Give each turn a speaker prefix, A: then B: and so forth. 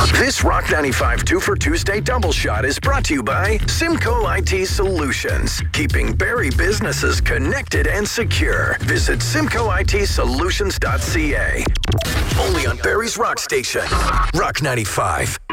A: This Rock 95 2 for Tuesday double shot is brought to you by Simco IT Solutions, keeping Barrie businesses connected and secure. Visit simcoitsolutions.ca. Only on Barrie's Rock Station, Rock 95.